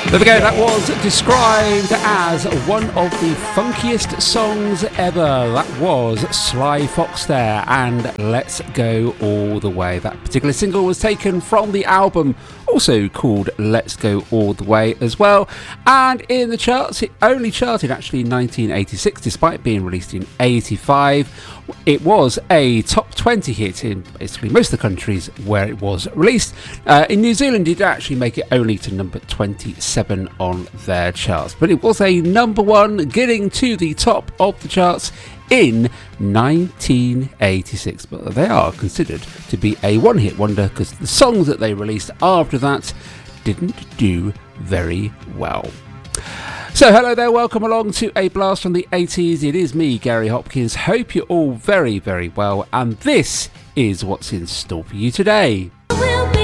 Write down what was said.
There we go, that was described as one of the funkiest songs ever. That was Sly Fox there, and Let's Go All The Way. That particular single was taken from the album, also called Let's Go All The Way as well. And in the charts, it only charted actually in 1986, despite being released in 85. It was a top 20 hit in basically most of the countries where it was released. In New Zealand, it actually make it only to number 27 on their charts. But it was a number one, getting to the top of the charts in 1986. But they are considered to be a one-hit wonder because the songs that they released after that didn't do very well. So hello there, welcome along to A Blast from the 80s. It is me, Gary Hopkins. Hope you're all very, very well, and this is what's in store for you today.